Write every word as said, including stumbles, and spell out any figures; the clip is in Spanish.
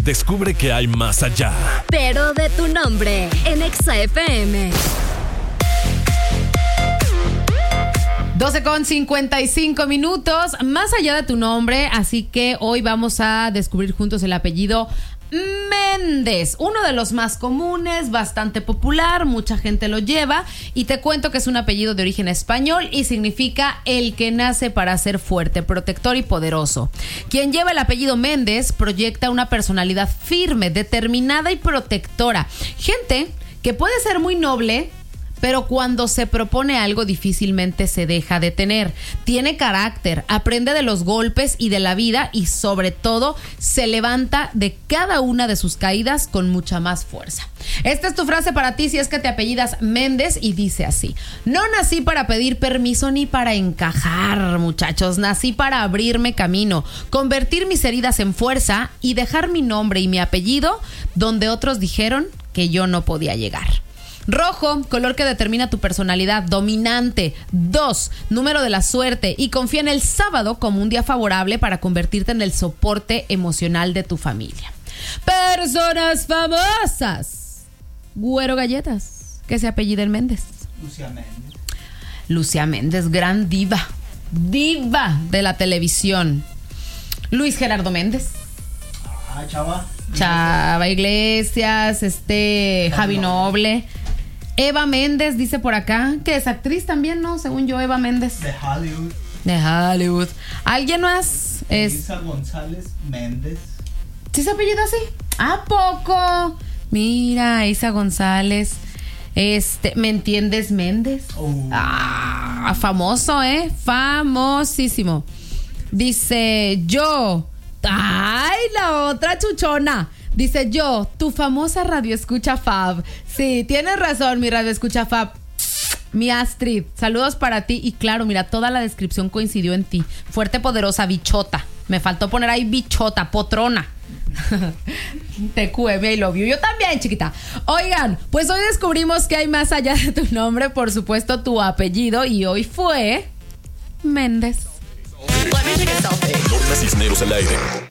Descubre que hay más allá. Pero de tu nombre, en Exa F M. doce con cincuenta y cinco minutos, más allá de tu nombre, así que hoy vamos a descubrir juntos el apellido Méndez, uno de los más comunes, bastante popular, mucha gente lo lleva, y te cuento que es un apellido de origen español y significa el que nace para ser fuerte, protector y poderoso. Quien lleva el apellido Méndez proyecta una personalidad firme, determinada y protectora. Gente que puede ser muy noble, pero cuando se propone algo difícilmente se deja detener. Tiene carácter, aprende de los golpes y de la vida y sobre todo se levanta de cada una de sus caídas con mucha más fuerza. Esta es tu frase para ti si es que te apellidas Méndez y dice así: no nací para pedir permiso ni para encajar, muchachos. Nací para abrirme camino, convertir mis heridas en fuerza y dejar mi nombre y mi apellido donde otros dijeron que yo no podía llegar. Rojo, color que determina tu personalidad, dominante. Dos, número de la suerte, y confía en el sábado como un día favorable para convertirte en el soporte emocional de tu familia. Personas famosas. Güero Galletas, que se apellida Méndez. Lucía Méndez. Lucía Méndez, gran diva. Diva de la televisión. Luis Gerardo Méndez. Ah, Chava. Chava Iglesias, este, Javi Noble. Eva Méndez dice por acá, que es actriz también, ¿no? Según yo, Eva Méndez. De Hollywood. De Hollywood. ¿Alguien más? Es... Isa González Méndez. ¿Sí se apellida así? ¿A poco? Mira, Isa González. Este, ¿me entiendes, Méndez? Oh. Ah, famoso, ¿eh? Famosísimo. Dice, yo... ¡Ay, la otra chuchona! Dice yo, tu famosa radioescucha Fab. Sí, tienes razón, mi radioescucha Fab. Mi Astrid, saludos para ti. Y claro, mira, toda la descripción coincidió en ti. Fuerte, poderosa, bichota. Me faltó poner ahí bichota, potrona. T Q M, I love you. Yo también, chiquita. Oigan, pues hoy descubrimos que hay más allá de tu nombre, por supuesto, tu apellido. Y hoy fue Méndez. Norma Cisneros al aire.